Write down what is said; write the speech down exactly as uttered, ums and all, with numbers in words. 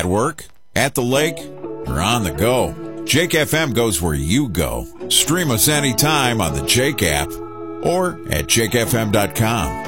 At work, at the lake, or on the go, Jake F M goes where you go. Stream us anytime on the Jake app or at jake f m dot com.